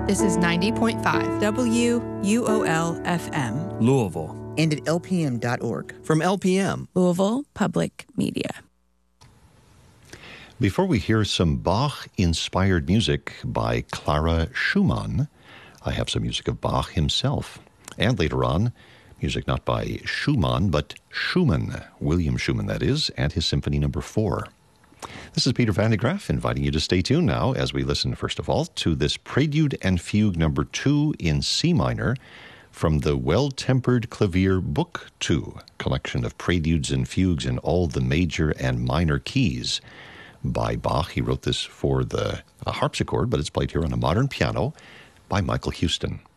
This is 90.5 WUOL-FM. Louisville. And at LPM.org. From LPM. Louisville Public Media. Before we hear some Bach-inspired music by Clara Schumann, I have some music of Bach himself. And later on, music not by Schumann, but Schumann, William Schumann, that is, and his Symphony No. 4. This is Peter Van de Graaff inviting you to stay tuned now as we listen, first of all, to this Prelude and Fugue No. 2 in C minor from the Well-Tempered Clavier Book 2, collection of preludes and fugues in all the major and minor keys by Bach. He wrote this for the harpsichord, but it's played here on a modern piano by Michael Houston.